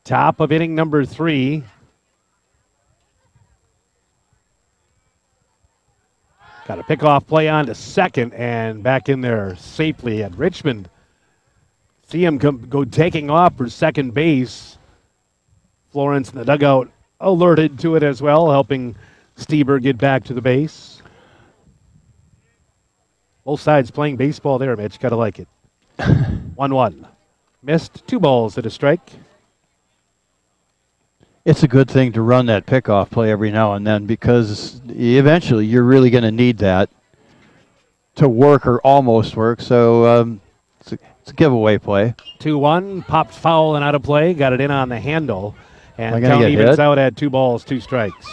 Top of inning number 3. Got a pickoff play on to second and back in there safely at Richmond. See him go taking off for second base. Florence in the dugout alerted to it as well, helping Stieber get back to the base. Both sides playing baseball there, Mitch. Gotta like it. 1-1. Missed 2 balls at a strike. It's a good thing to run that pickoff play every now and then because eventually you're really going to need that to work or almost work. So it's a giveaway play. 2-1. Popped foul and out of play. Got it in on the handle. And count evens out at 2 balls, 2 strikes.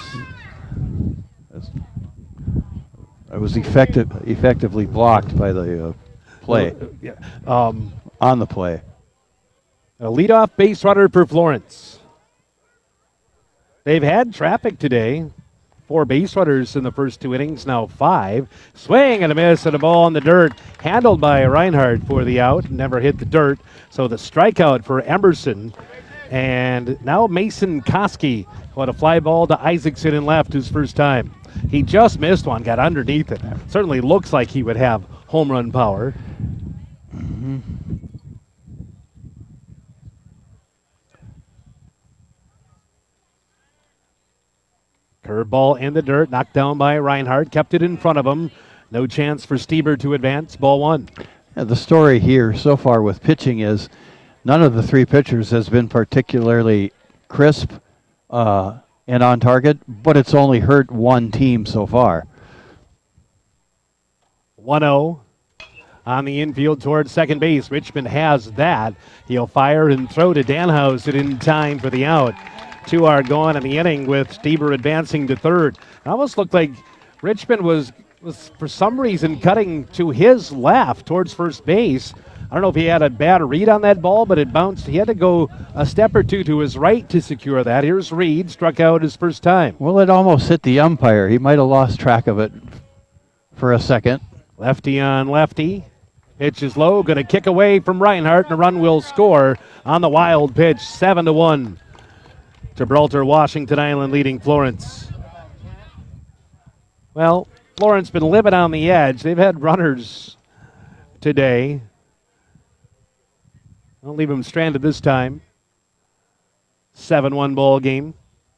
It was effectively blocked by the play. On the play. A leadoff base runner for Florence. They've had traffic today. 4 base runners in the first 2 innings, now 5. Swing and a miss and a ball in the dirt. Handled by Reinhardt for the out. Never hit the dirt. So the strikeout for Emerson. And now Mason Koski. What a fly ball to Isaacson in left his first time. He just missed one, got underneath it. Certainly looks like he would have home run power. Mm-hmm. Curveball in the dirt, knocked down by Reinhardt, kept it in front of him. No chance for Stieber to advance. Ball 1. Yeah, the story here so far with pitching is none of the 3 pitchers has been particularly crisp and on target, but it's only hurt one team so far. 1-0 on the infield towards second base. Richmond has that. He'll fire and throw to Danhausen in time for the out. 2 are gone in the inning with Stieber advancing to third. It almost looked like Richmond was for some reason cutting to his left towards first base. I don't know if he had a bad read on that ball, but it bounced. He had to go a step or 2 to his right to secure that. Here's Reed, struck out his first time. Well, it almost hit the umpire. He might have lost track of it for a second. Lefty on lefty. Pitch is low, going to kick away from Reinhardt, and a run will score on the wild pitch. 7-1. Gibraltar, Washington Island leading Florence. Well, Florence been living on the edge. They've had runners today. Don't leave them stranded this time. 7-1 ball game.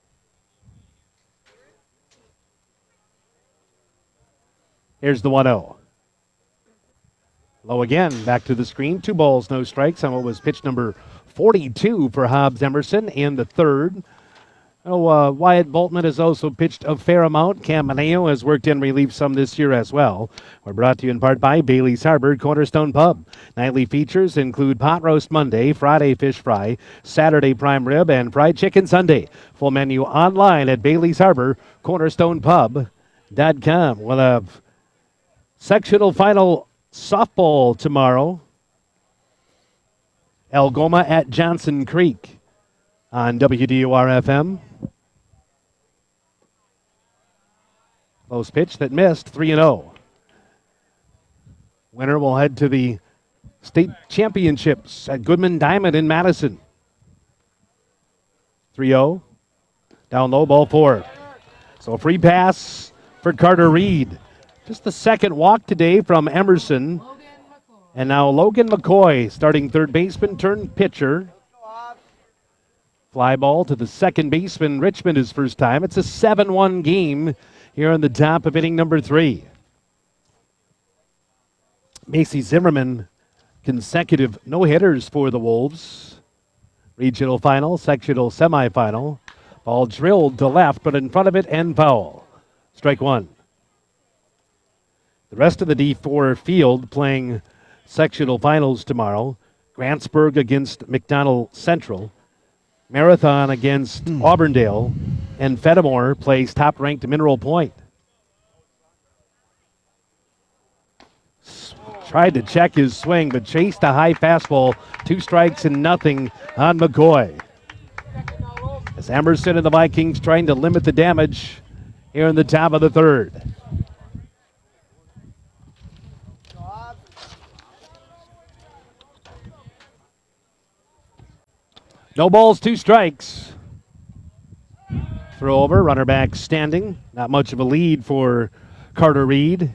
Here's the 1-0. Low again, back to the screen. 2 balls, no strikes on what was pitch number 42 for Hobbs Emerson in the third. Wyatt Boltman has also pitched a fair amount. Cam Maneo has worked in relief some this year as well. We're brought to you in part by Bailey's Harbor Cornerstone Pub. Nightly features include pot roast Monday, Friday fish fry, Saturday prime rib, and fried chicken Sunday. Full menu online at Bailey's Harbor CornerstonePub.com. We'll have sectional final softball tomorrow. Algoma at Johnson Creek on WDOR-FM. Close pitch that missed, 3-0. Winner will head to the state championships at Goodman Diamond in Madison. 3-0. Down low, ball 4. So a free pass for Carter Reed. Just the second walk today from Emerson. And now Logan McCoy, starting third baseman turned pitcher. Fly ball to the second baseman, Richmond, his first time. It's a 7-1 game here on the top of inning number 3. Macy Zimmerman, consecutive no-hitters for the Wolves. Regional final, sectional semifinal. Ball drilled to left, but in front of it and foul. Strike 1. The rest of the D4 field playing sectional finals tomorrow. Grantsburg against McDonald Central. Marathon against Auburndale. And Fenimore plays top-ranked Mineral Point. Tried to check his swing, but chased a high fastball. 2 strikes and nothing on McCoy. As Emerson and the Vikings trying to limit the damage here in the top of the third. No balls, 2 strikes. Throw over, runner back standing. Not much of a lead for Carter Reed.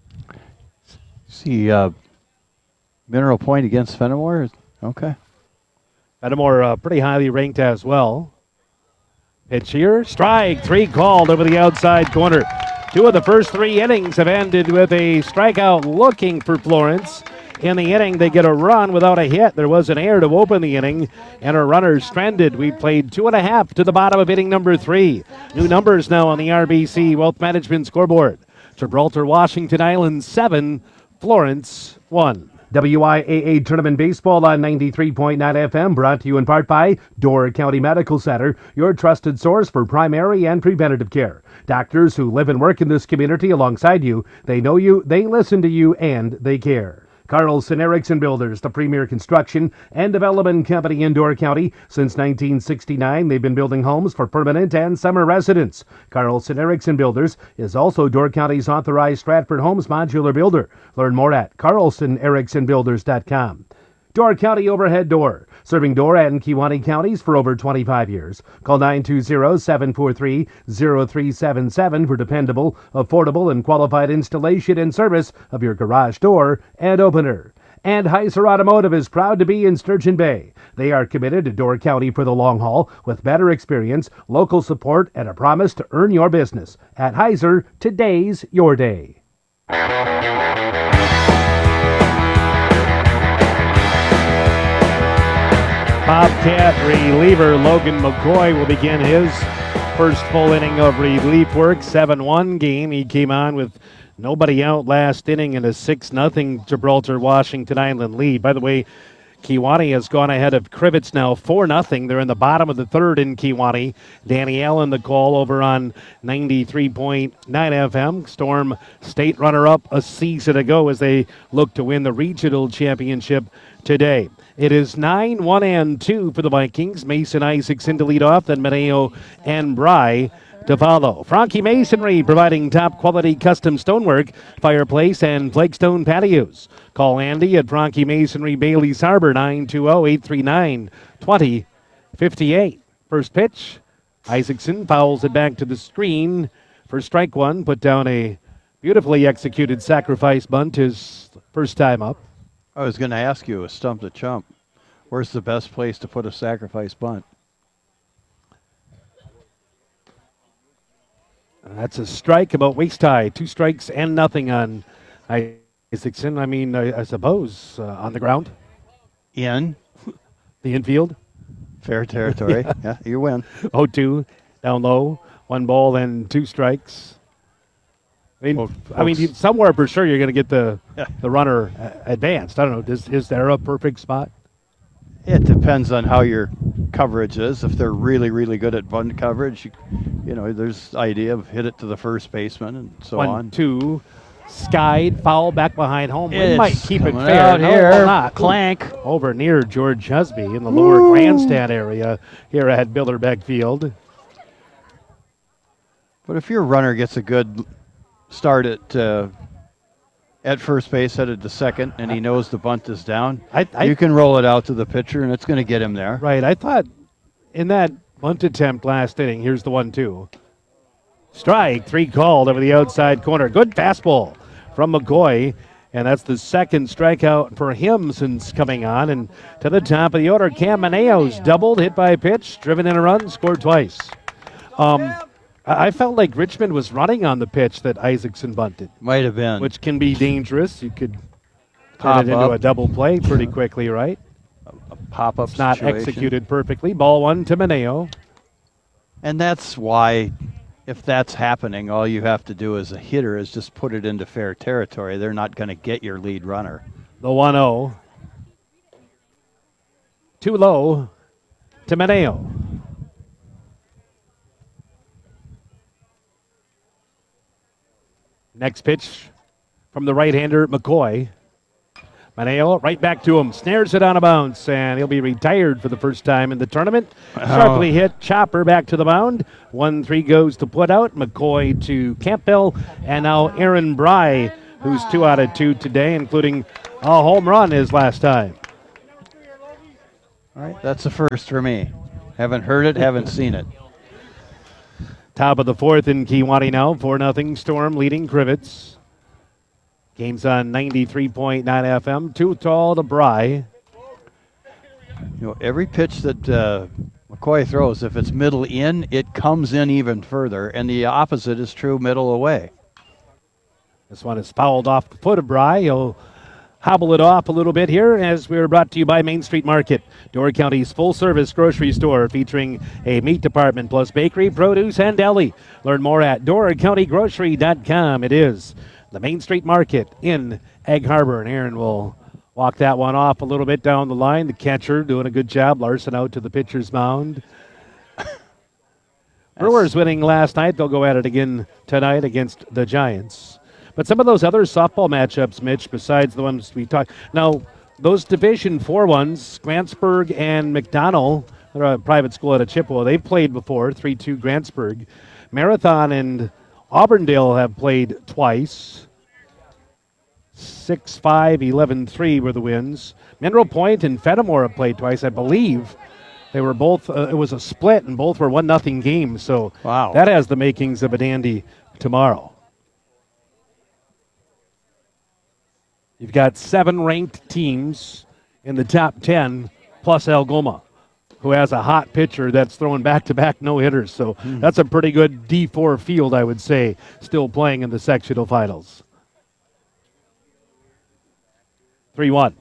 See, Mineral Point against Fenimore. Okay. Fenimore pretty highly ranked as well. Pitch here, strike 3 called over the outside corner. 2 of the first 3 innings have ended with a strikeout looking for Florence. In the inning, they get a run without a hit. There was an error to open the inning, and a runner stranded. We played 2.5 to the bottom of inning number 3. New numbers now on the RBC Wealth Management scoreboard. Gibraltar, Washington Island 7, Florence 1. WIAA Tournament Baseball on 93.9 FM, brought to you in part by Door County Medical Center, your trusted source for primary and preventative care. Doctors who live and work in this community alongside you. They know you, they listen to you, and they care. Carlson Erickson Builders, the premier construction and development company in Door County. Since 1969, they've been building homes for permanent and summer residents. Carlson Erickson Builders is also Door County's authorized Stratford Homes modular builder. Learn more at carlsonericksonbuilders.com. Door County Overhead Door, serving Door and Kewaunee counties for over 25 years. Call 920-743-0377 for dependable, affordable, and qualified installation and service of your garage door and opener. And Heiser Automotive is proud to be in Sturgeon Bay. They are committed to Door County for the long haul with better experience, local support, and a promise to earn your business. At Heiser, today's your day. Bobcat reliever Logan McCoy will begin his first full inning of relief work. 7-1 game. He came on with nobody out last inning in a 6-0 Gibraltar Washington Island lead. By the way, Kewaunee has gone ahead of Crivets now 4-0. They're in the bottom of the third in Kewaunee. Danny Allen the call over on 93.9 FM. Storm state runner-up a season ago as they look to win the regional championship today. It is 9-1-2 for the Vikings. Mason Isaacson to lead off, then Mineo and Bry to follow. Franke Masonry providing top quality custom stonework, fireplace, and flagstone patios. Call Andy at Franke Masonry, Bailey's Harbor, 920-839-2058. First pitch, Isaacson fouls it back to the screen for strike 1. Put down a beautifully executed sacrifice bunt his first time up. I was going to ask you, a stump to chump, where's the best place to put a sacrifice bunt? That's a strike about waist high. 2 strikes and nothing on Isaacson. I suppose on the ground. In? The infield. Fair territory. Yeah, you win. 0-2, down low. 1 ball and 2 strikes. Somewhere for sure you're going to get the runner advanced. I don't know. Is there a perfect spot? It depends on how your coverage is. If they're really, really good at bunt coverage, you know, there's the idea of hit it to the first baseman and so on. 1-2, skied, foul back behind home. We might keep it fair. Out here. Will not. Clank. Over near George Husby in the lower grandstand area here at Bilderbeck Field. But if your runner gets a good start at first base, headed to second, and he knows the bunt is down, you can roll it out to the pitcher, and it's going to get him there. Right. I thought in that bunt attempt last inning, here's the 1-2. Strike 3 called over the outside corner. Good fastball from McCoy, and that's the second strikeout for him since coming on. And to the top of the order, Cam Maneo's doubled, hit by a pitch, driven in a run, scored twice. I felt like Richmond was running on the pitch that Isaacson bunted. Might have been. Which can be dangerous. You could turn it into a double play pretty quickly, right? A pop-up situation. Not executed perfectly. Ball 1 to Mineo. And that's why, if that's happening, all you have to do as a hitter is just put it into fair territory. They're not going to get your lead runner. The 1-0. Too low to Mineo. Next pitch from the right-hander, McCoy. Mineo right back to him. Snares it on a bounce, and he'll be retired for the first time in the tournament. Sharply hit Chopper back to the mound. 1-3 goes to put out. McCoy to Campbell, and now Aaron Bry, who's 2 out of 2 today, including a home run his last time. All right, that's a first for me. Haven't heard it, haven't seen it. Top of the fourth in Kewanee now. 4-0 Storm leading Crivets. Game's on 93.9 FM. Too tall to Bry. Every pitch that McCoy throws, if it's middle in, it comes in even further, and the opposite is true middle away. This one is fouled off the foot of Bry. He'll hobble it off a little bit here as we're brought to you by Main Street Market, Door County's full-service grocery store featuring a meat department plus bakery, produce, and deli. Learn more at doorcountygrocery.com. It is the Main Street Market in Egg Harbor, and Aaron will walk that one off a little bit down the line. The catcher doing a good job. Larson out to the pitcher's mound. Brewers winning last night. They'll go at it again tonight against the Giants. But some of those other softball matchups, Mitch, besides the ones we talked. Now, those Division 4 ones, Grantsburg and McDonell, they're a private school out of Chippewa. They've played before, 3-2 Grantsburg. Marathon and Auburndale have played twice. 6-5, 11-3 were the wins. Mineral Point and Fenimore have played twice. I believe they were both, it was a split, and both were 1-0 games. So wow, that has the makings of a dandy tomorrow. You've got 7 ranked teams in the top 10, plus Algoma, who has a hot pitcher that's throwing back-to-back no-hitters. So that's a pretty good D4 field, I would say, still playing in the sectional finals. 3-1.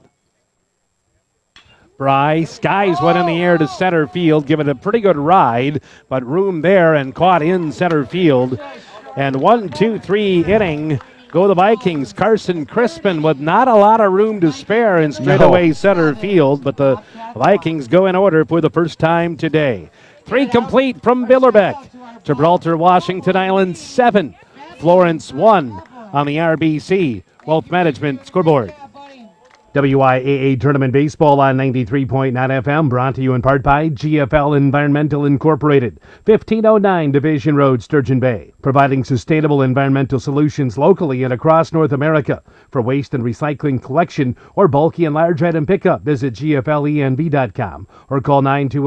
Bry skies one in the air to center field, giving it a pretty good ride, but room there and caught in center field. And 1-2-3 inning. Go the Vikings. Carson Crispin with not a lot of room to spare in straightaway center field, but the Vikings go in order for the first time today. 3 complete from Billerbeck. Gibraltar, Washington Island 7. Florence 1 on the RBC Wealth Management scoreboard. WIAA Tournament Baseball on 93.9 FM, brought to you in part by GFL Environmental Incorporated, 1509 Division Road, Sturgeon Bay, providing sustainable environmental solutions locally and across North America. For waste and recycling collection or bulky and large item pickup, visit gflenv.com or call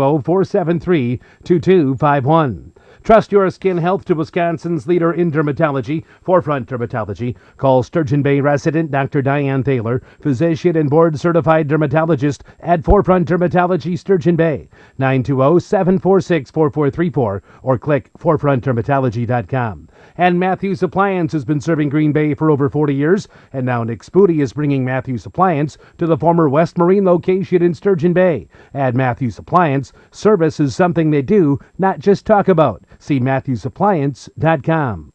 920-473-2251. Trust your skin health to Wisconsin's leader in dermatology, Forefront Dermatology. Call Sturgeon Bay resident Dr. Diane Thaler, physician and board-certified dermatologist at Forefront Dermatology, Sturgeon Bay, 920-746-4434, or click forefrontdermatology.com. And Matthews Appliance has been serving Green Bay for over 40 years, and now Nick Spoody is bringing Matthews Appliance to the former West Marine location in Sturgeon Bay. At Matthews Appliance, service is something they do, not just talk about. See MatthewsAppliance.com.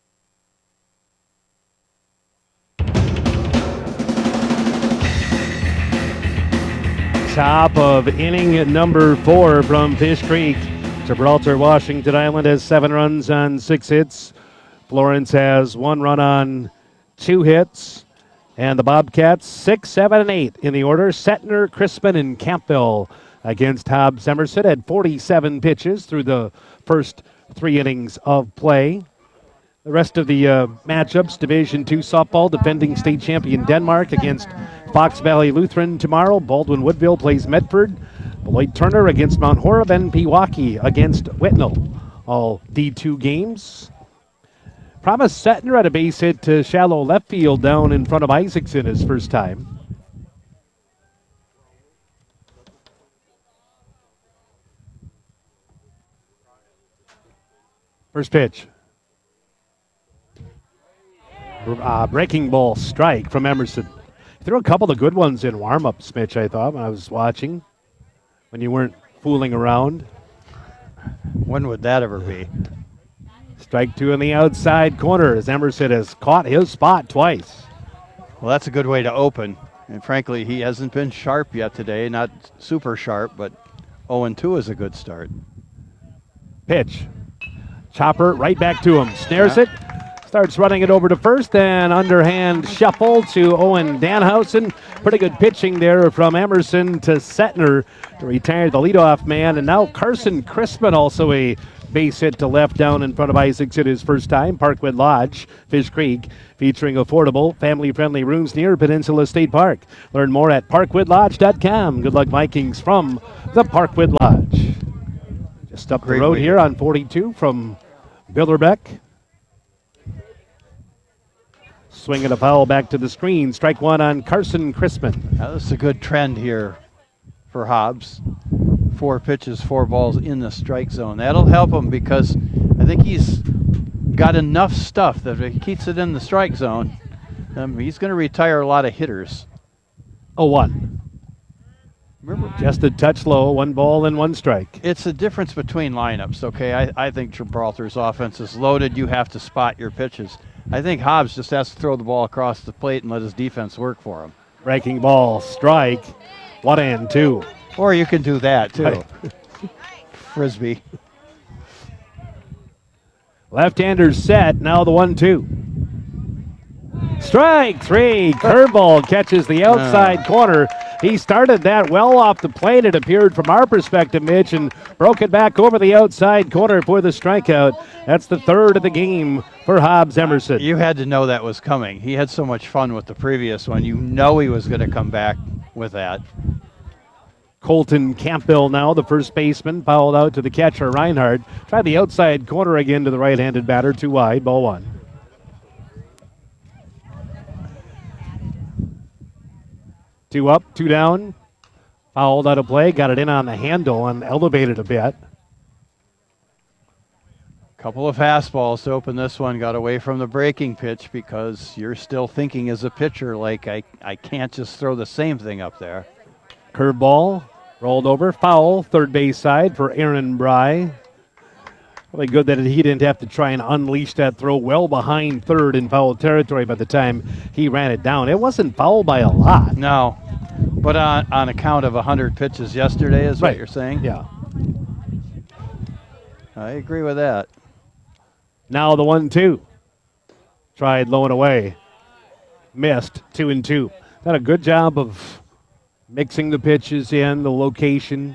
Top of inning number 4 from Fish Creek. Gibraltar, Washington Island has 7 runs on 6 hits. Florence has 1 run on 2 hits. And the Bobcats 6, 7, and 8 in the order. Setner, Crispin, and Campbell against Hobbs Emerson had 47 pitches through the first 3 innings of play. The rest of the matchups, Division II softball, defending state champion Denmark against Fox Valley Lutheran tomorrow. Baldwin Woodville plays Medford. Beloit Turner against Mount Horeb, and Pewaukee against Whitnall. All D2 games. Promise Setner had a base hit to shallow left field down in front of Isaacson his first time. First pitch. Breaking ball strike from Emerson. He threw a couple of good ones in warm-ups, Mitch, I thought, when I was watching, when you weren't fooling around. When would that ever be? Strike 2 in the outside corner as Emerson has caught his spot twice. Well, that's a good way to open. And frankly, he hasn't been sharp yet today. Not super sharp, but 0-2 is a good start. Pitch. Chopper right back to him. Snares it. Starts running it over to first, and underhand shuffle to Owen Danhausen. Pretty good pitching there from Emerson to Setner to retire the leadoff man. And now Carson Crispin, also a Base hit to left down in front of Isaacs at his first time. Parkwood Lodge, Fish Creek, featuring affordable, family-friendly rooms near Peninsula State Park. Learn more at parkwoodlodge.com. Good luck, Vikings, from the Parkwood Lodge. Just up Great the road way. here on 42 from Bilderbeck. Swinging a foul back to the screen. Strike one on Carson Crispin. Now, this is a good trend here for Hobbs. 4 pitches, 4 balls in the strike zone. That'll help him because I think he's got enough stuff that if he keeps it in the strike zone, he's going to retire a lot of hitters. 0-1. Remember, Just a touch low, 1 ball and 1 strike. it's the difference between lineups, okay? I think Gibraltar's offense is loaded. You have to spot your pitches. I think Hobbs just has to throw the ball across the plate and let his defense work for him. Breaking ball, strike, 1-2. Or you can do that, too. Right. Frisbee. Left-hander set, now the 1-2. Strike 3, curveball catches the outside corner. He started that well off the plate, it appeared from our perspective, Mitch, and broke it back over the outside corner for the strikeout. That's the 3rd of the game for Hobbs Emerson. You had to know that was coming. He had so much fun with the previous one. You know he was going to come back with that. Colton Campbell now, the first baseman, fouled out to the catcher, Reinhardt. Tried the outside corner again to the right-handed batter, 2 wide, ball 1. Two up, 2 down. Fouled out of play, got it in on the handle and elevated a bit. Couple of fastballs to open this one. Got away from the breaking pitch because you're still thinking as a pitcher, like, I can't just throw the same thing up there. Curveball, rolled over, foul, third base side for Aaron Bry. Really good that he didn't have to try and unleash that throw well behind third in foul territory by the time he ran it down. It wasn't foul by a lot. No, but on account of 100 pitches yesterday is Right. what you're saying? Yeah. I agree with that. Now the 1-2. Tried low and away. Missed, 2-2. Done a good job of mixing the pitches in, the location.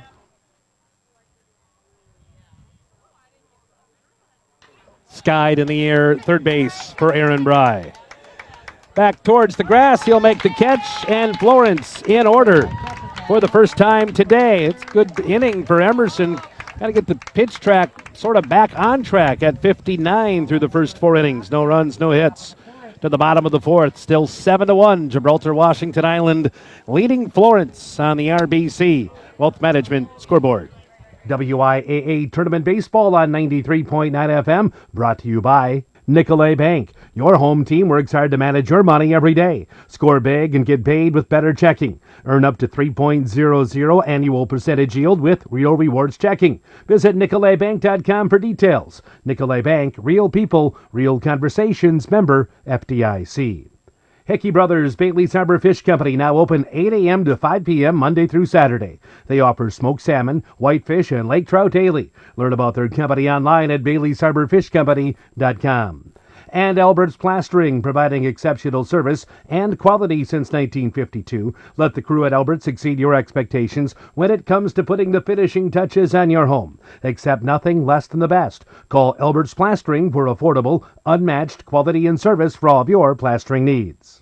Skied in the air, third base for Aaron Bry. Back towards the grass, he'll make the catch, and Florence in order for the first time today. It's a good inning for Emerson. Got to get the pitch track sort of back on track at 59 through the first 4 innings. No runs, no hits. To the bottom of the 4th, still 7-1. Gibraltar, Washington Island leading Florence on the RBC Wealth Management scoreboard. WIAA Tournament Baseball on 93.9 FM, brought to you by Nicolet Bank. Your home team works hard to manage your money every day. Score big and get paid with better checking. Earn up to 3.00 annual percentage yield with Real Rewards checking. Visit NicoletBank.com for details. Nicolet Bank, real people, real conversations, member FDIC. Hickey Brothers Bailey's Harbor Fish Company now open 8 a.m. to 5 p.m. Monday through Saturday. They offer smoked salmon, whitefish, and lake trout daily. Learn about their company online at Bailey'sHarborFishCompany.com. And Albert's Plastering, providing exceptional service and quality since 1952. Let the crew at Albert's exceed your expectations when it comes to putting the finishing touches on your home. Accept nothing less than the best. Call Albert's Plastering for affordable, unmatched quality and service for all of your plastering needs.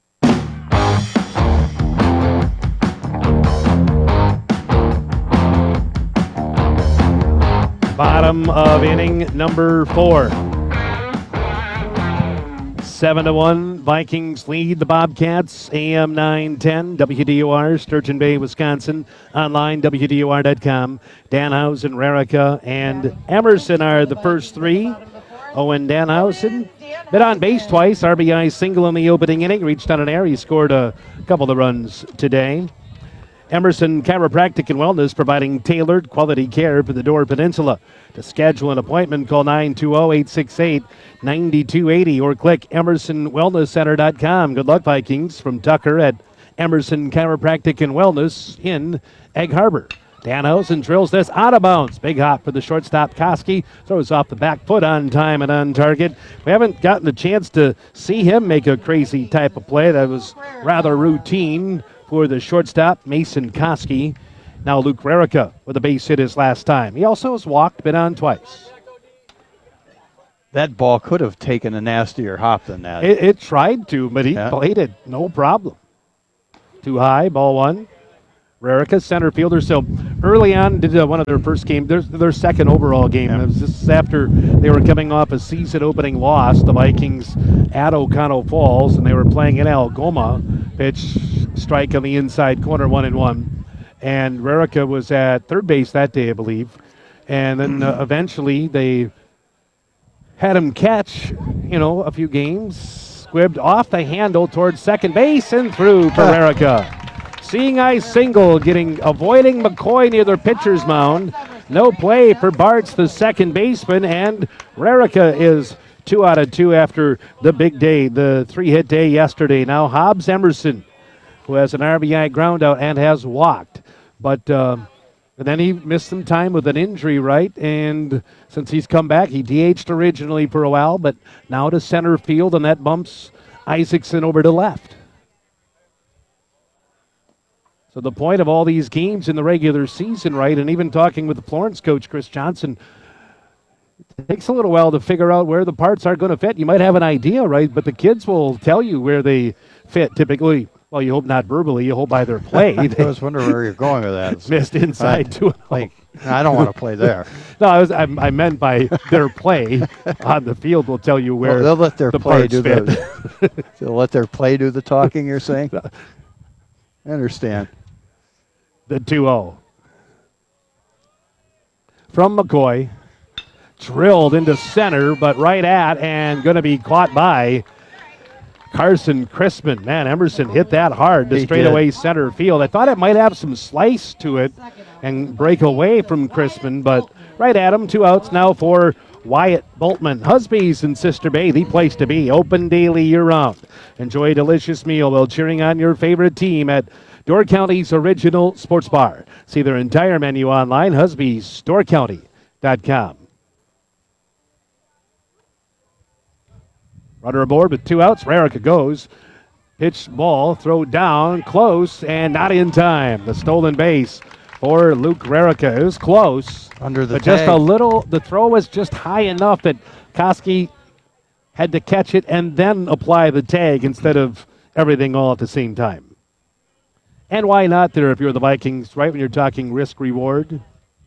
Bottom of inning number 4. 7-1, Vikings lead the Bobcats. AM 910, WDOR, Sturgeon Bay, Wisconsin. Online, WDOR.com. Danhausen, Rarica, and Emerson are the first 3. Owen Danhausen been on base twice. RBI single in the opening inning. Reached on an air. He scored a couple of runs today. Emerson Chiropractic and Wellness, providing tailored quality care for the Door Peninsula. To schedule an appointment, call 920-868-9280 or click EmersonWellnessCenter.com. Good luck, Vikings, from Tucker at Emerson Chiropractic and Wellness in Egg Harbor. Danhausen drills this out of bounds. Big hop for the shortstop. Koski throws off the back foot on time and on target. We haven't gotten a chance to see him make a crazy type of play. That was rather routine for the shortstop, Mason Koski. Now Luke Rarica with a base hit his last time. He also has walked, been on twice. That ball could have taken a nastier hop than that. It tried to, but he Yeah. played it no problem. Too high, ball one. Rarica, center fielder. So early on, did one of their first game, their second overall game. Yeah. It was just after they were coming off a season-opening loss, the Vikings at O'Connell Falls, and they were playing in Algoma. Pitch, strike on the inside corner, 1-1. And Rarica was at third base that day, I believe. And then eventually they had him catch, a few games, squibbed off the handle towards second base and through for Rarica. Seeing eye single, avoiding McCoy near their pitcher's mound. No play for Bartz, the second baseman, and Rarica is 2 out of 2 after the big day, the 3-hit day yesterday. Now Hobbs Emerson, who has an RBI ground out and has walked, but then he missed some time with an injury, right? And since he's come back, he DH'd originally for a while, but now to center field, and that bumps Isaacson over to left. So the point of all these games in the regular season, right, and even talking with the Florence coach, Chris Johnson, it takes a little while to figure out where the parts are going to fit. You might have an idea, right, but the kids will tell you where they fit typically. Well, you hope not verbally, you hope by their play. I was wondering where you're going with that. Missed inside to like, I don't want to play there. No, I meant by their play on the field will tell you where they'll let their the play parts do fit. they'll let their play do the talking, you're saying? I understand. The 2-0. From McCoy. Drilled into center, but right at and going to be caught by Carson Crispin. Man, Emerson hit that hard to straightaway center field. I thought it might have some slice to it and break away from Crispin, but right at him. 2 outs now for Wyatt Boltman. Husby's in Sister Bay, the place to be. Open daily year-round. Enjoy a delicious meal while cheering on your favorite team at Door County's original sports bar. See their entire menu online, husbysdoorcounty.com. Runner aboard with 2 outs. Rarica goes. Pitch ball, throw down, close, and not in time. The stolen base for Luke Rarica. It was close. Under the but tag. Just a little, the throw was just high enough that Koski had to catch it and then apply the tag instead of everything all at the same time. And why not there if you're the Vikings, right, when you're talking risk-reward?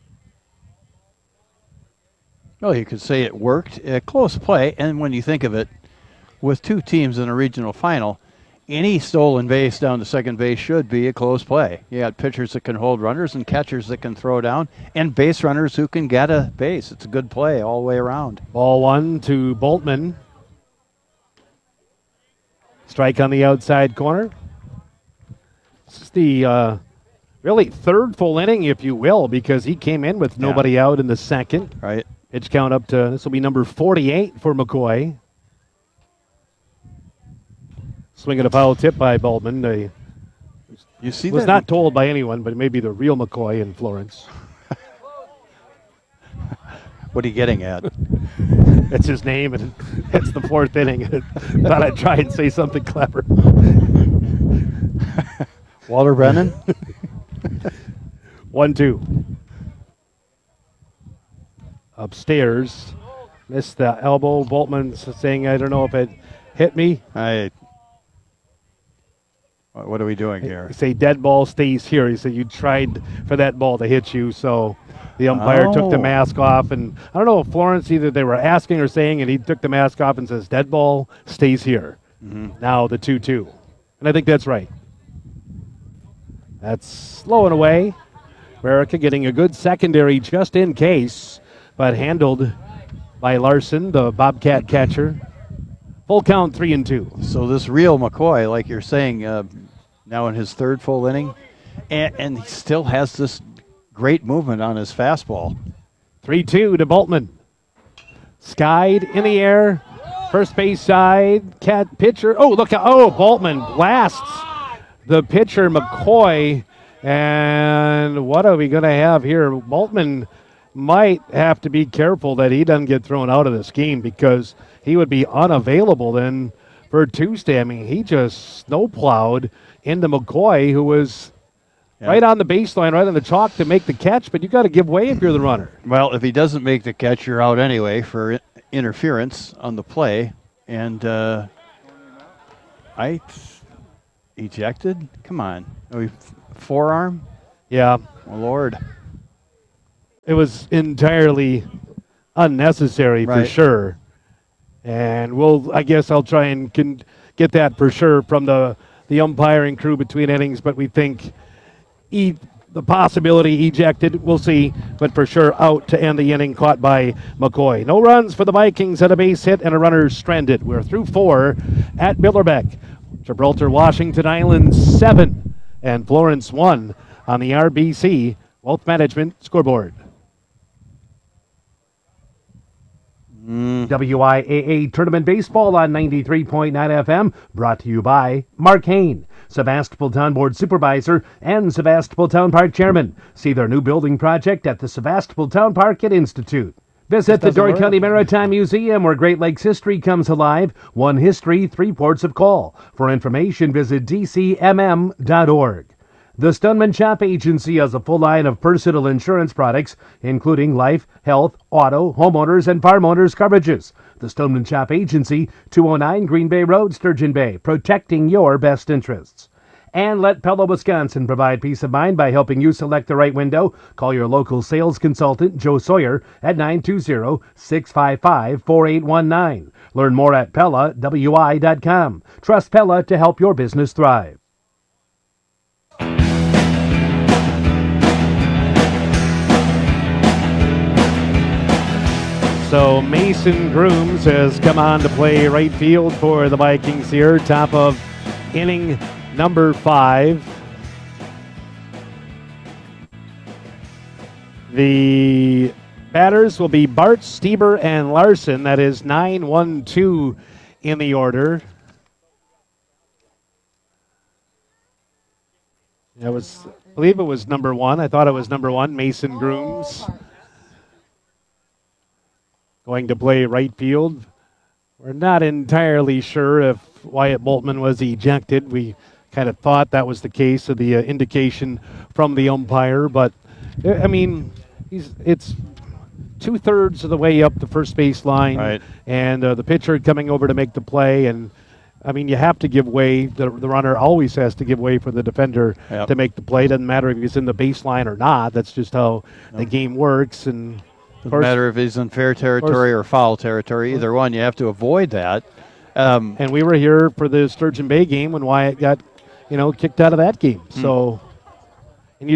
Well, you could say it worked. Close play, and when you think of it, with 2 teams in a regional final, any stolen base down to second base should be a close play. You got pitchers that can hold runners and catchers that can throw down and base runners who can get a base. It's a good play all the way around. Ball 1 to Boltman. Strike on the outside corner. This is the really third full inning, if you will, because he came in with nobody out in the second. Right. Pitch count up to, this will be number 48 for McCoy. Swinging a foul tip by Boltman. You see Was that? not told by anyone, but maybe the real McCoy in Florence. What are you getting at? That's his name, and it's the 4th inning. Thought I'd try and say something clever. Walter Brennan? 1-2. Upstairs. Missed the elbow. Boltman's saying, I don't know if it hit me. What are we doing here? Say dead ball stays here. He said you tried for that ball to hit you, so the umpire took the mask off. And I don't know if Florence, either they were asking or saying, and he took the mask off and says dead ball stays here. Mm-hmm. Now the 2-2. And I think that's right. That's slow and away. Rarica getting a good secondary just in case, but handled by Larson, the Bobcat catcher. Full count, 3-2. So this real McCoy, like you're saying, now in his 3rd full inning, and he still has this great movement on his fastball. 3-2 to Boltman. Skied in the air. First base side. Pitcher. Oh, look. Boltman blasts the pitcher, McCoy. And what are we going to have here? Boltman might have to be careful that he doesn't get thrown out of this game because he would be unavailable then for Tuesday. I mean, he just snowplowed into McCoy, who was right on the baseline, right on the chalk to make the catch, but you got to give way if you're the runner. Well, if he doesn't make the catch, you're out anyway for interference on the play, and ejected. Come on, forearm. Yeah, Oh, Lord. it was entirely unnecessary for Right. sure. And I guess I'll try and get that for sure from the umpiring crew between innings, but we think the possibility ejected, we'll see, but for sure out to end the inning, caught by McCoy. No runs for the Vikings at a base hit and a runner stranded. We're through 4 at Billerbeck. Gibraltar, Washington Island 7 and Florence 1 on the RBC Wealth Management scoreboard. WIAA Tournament Baseball on 93.9 FM, brought to you by Mark Hain, Sebastopol Town Board Supervisor and Sebastopol Town Park Chairman. See their new building project at the Sebastopol Town Park and Institute. Visit the Dory County Maritime Museum, where Great Lakes history comes alive. One history, 3 ports of call. For information, visit dcmm.org. The Stoneman Shop Agency has a full line of personal insurance products, including life, health, auto, homeowners, and farm owners coverages. The Stoneman Shop Agency, 209 Green Bay Road, Sturgeon Bay, protecting your best interests. And let Pella, Wisconsin provide peace of mind by helping you select the right window. Call your local sales consultant, Joe Sawyer, at 920-655-4819. Learn more at PellaWI.com. Trust Pella to help your business thrive. So Mason Grooms has come on to play right field for the Vikings here, top of inning number 5. The batters will be Bart, Stieber, and Larson. That is 9-1-2 in the order. I believe it was number 1. I thought it was number 1, Mason Grooms. Going to play right field. We're not entirely sure if Wyatt Boltman was ejected. We kind of thought that was the case of the indication from the umpire, but I mean, it's 2/3 of the way up the first base line, Right. And the pitcher coming over to make the play, and I mean, you have to give way. The runner always has to give way for the defender to make the play. Doesn't matter if he's in the baseline or not. That's just how the game works, and Doesn't matter if he's in fair territory or foul territory. Either one, you have to avoid that. And we were here for the Sturgeon Bay game when Wyatt got, kicked out of that game. So, and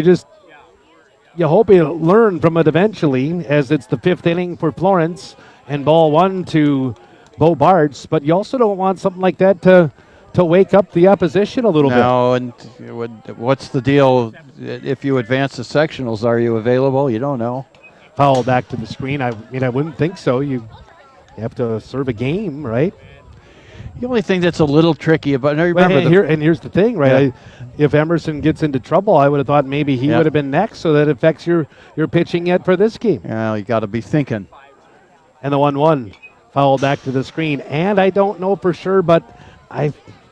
you hope he'll learn from it eventually, as it's the 5th inning for Florence and ball 1 to Bo Bartz. But you also don't want something like that to wake up the opposition a little bit. No, and what's the deal? If you advance the sectionals, are you available? You don't know. Foul back to the screen. I wouldn't think so. You have to serve a game, right? The only thing that's a little tricky about here's the thing, right? Yeah. If Emerson gets into trouble, I would have thought maybe he would have been next, so that affects your pitching yet for this game. Yeah, you got to be thinking. And the 1-1 foul back to the screen. And I don't know for sure, but I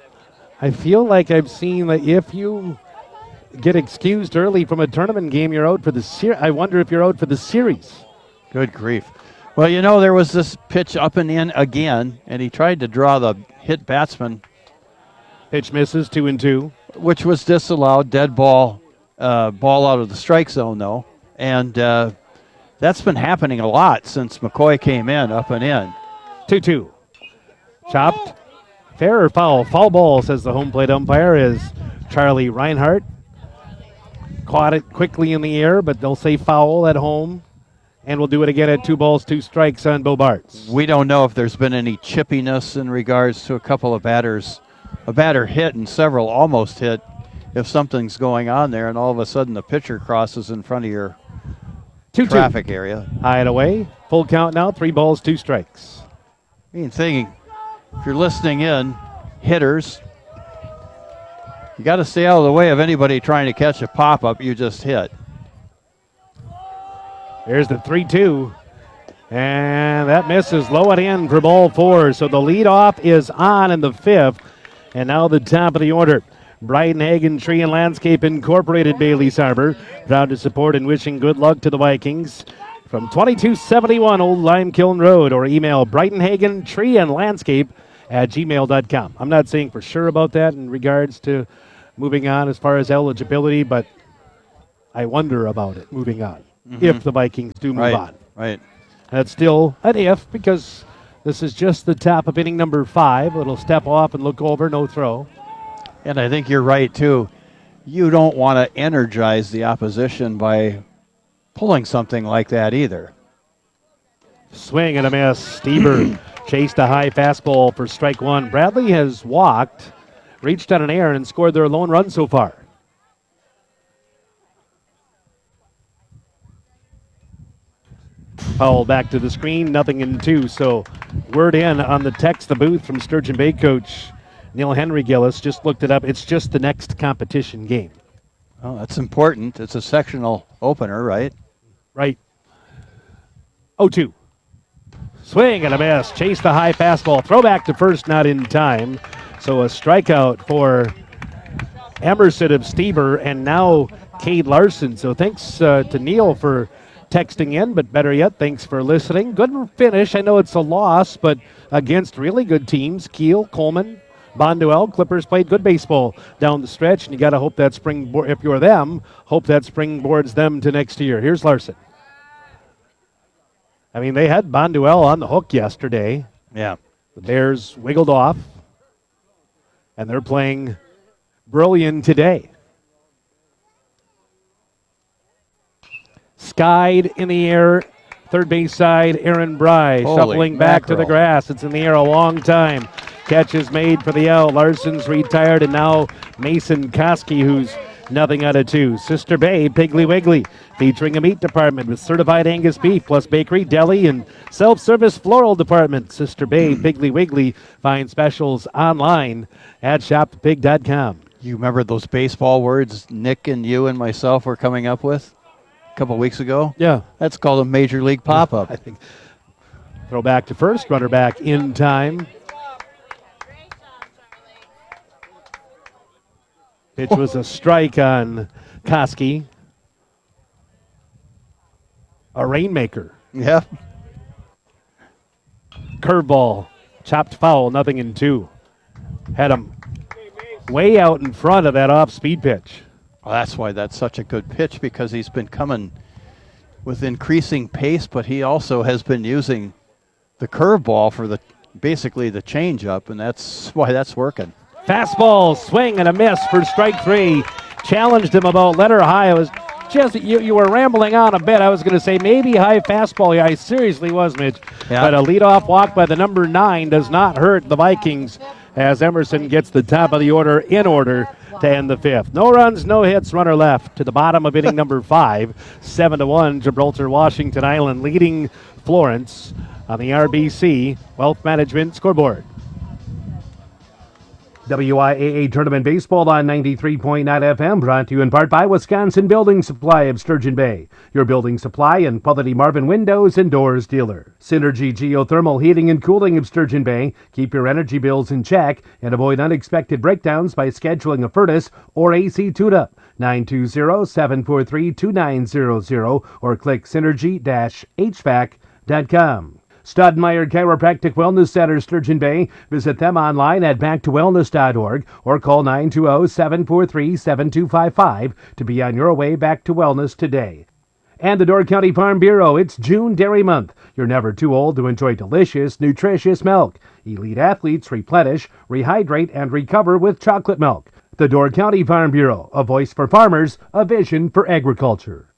feel like I've seen that if you get excused early from a tournament game, you're out for the series. I wonder if you're out for the series. Good grief. Well, there was this pitch up and in again, and he tried to draw the hit batsman. Pitch misses, 2-2. Which was disallowed, dead ball, ball out of the strike zone, though. And that's been happening a lot since McCoy came in, up and in. 2-2. Chopped. Fair or foul? Foul ball, says the home plate umpire, is Charlie Reinhardt. Caught it quickly in the air, but they'll say foul at home. And we'll do it again at 2 balls, 2 strikes on Bo Bartz. We don't know if there's been any chippiness in regards to a couple of batters. A batter hit and several almost hit. If something's going on there and all of a sudden the pitcher crosses in front of your 2-2. Traffic area. High and away. Full count now, 3 balls, 2 strikes. Thinking, if you're listening in, hitters, you got to stay out of the way of anybody trying to catch a pop-up you just hit. There's the 3-2. And that misses low and in for ball 4. So the leadoff is on in the 5th. And now the top of the order. Brighton Hagen Tree and Landscape Incorporated, Bailey's Harbor. Proud to support and wishing good luck to the Vikings. from 2271 Old Lime Kiln Road, or email Brightonhagen Tree and Landscape at gmail.com. I'm not saying for sure about that in regards to moving on as far as eligibility, but I wonder about it moving on if the Vikings do move on. Right. That's still an if, because this is just the top of inning number 5. It'll step off and look over, no throw. And I think you're right, too. You don't want to energize the opposition by pulling something like that either. Swing and a miss. Stieber chased a high fastball for strike 1. Bradley has walked, reached on an error, and scored their lone run so far. Powell back to the screen, nothing in 2. So word in on the text, the booth from Sturgeon Bay coach Neil Henry Gillis. Just looked it up. It's just the next competition game. Oh, that's important. It's a sectional opener, right? Right. 0-2. Swing and a miss. Chase the high fastball. Throw back to first, not in time. So a strikeout for Emerson of Stieber, and now Cade Larson. So thanks to Neil for texting in, but better yet, thanks for listening. Good finish. I know it's a loss, but against really good teams, Kiel, Coleman, Bonduel, Clippers played good baseball down the stretch, and you got to hope that springboard, if you're them, hope that springboards them to next year. Here's Larson. I mean, they had Bonduel on the hook yesterday. Yeah. The Bears wiggled off, and they're playing brilliant today. Skied in the air, third base side, Aaron Bry shuffling back to the grass. It's in the air a long time. Catch is made for the out. Larson's retired, and now Mason Koski, who's nothing out of 2. Sister Bay Piggly Wiggly, featuring a meat department with certified Angus beef, plus bakery, deli, and self-service floral department. Sister Bay Piggly Wiggly. Find specials online at shoppig.com. You remember those baseball words Nick and you and myself were coming up with a couple weeks ago? Yeah. That's called a Major League pop-up. I think. Throw back to first, runner back in time. Pitch was a strike on Koski. A rainmaker. Yeah. Curveball. Chopped foul, nothing in 2. Had him way out in front of that off-speed pitch. Well, that's why that's such a good pitch, because he's been coming with increasing pace, but he also has been using the curveball for basically the changeup, and that's why that's working. Fastball, swing, and a miss for strike 3. Challenged him about letter high. It was just, you were rambling on a bit. I was going to say maybe high fastball. Yeah, I seriously was, Mitch. Yeah. But a leadoff walk by the number 9 does not hurt the Vikings, as Emerson gets the top of the order in order to end the 5th. No runs, no hits, runner left to the bottom of inning number 5. 7-1, Gibraltar, Washington Island leading Florence on the RBC Wealth Management scoreboard. WIAA Tournament Baseball on 93.9 FM, brought to you in part by Wisconsin Building Supply of Sturgeon Bay, your building supply and Quality Marvin Windows and Doors dealer. Synergy Geothermal Heating and Cooling of Sturgeon Bay. Keep your energy bills in check and avoid unexpected breakdowns by scheduling a furnace or AC tune-up. 920-743-2900 or click synergy-hvac.com. Studmeyer Chiropractic Wellness Center, Sturgeon Bay. Visit them online at backtowellness.org or call 920-743-7255 to be on your way back to wellness today. And the Door County Farm Bureau, it's June Dairy Month. You're never too old to enjoy delicious, nutritious milk. Elite athletes replenish, rehydrate, and recover with chocolate milk. The Door County Farm Bureau, a voice for farmers, a vision for agriculture.